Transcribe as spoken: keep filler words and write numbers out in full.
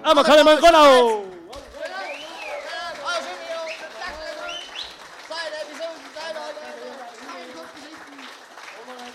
Vamos, Kalemann, Ronau! Sejt er vi så. Sejt op.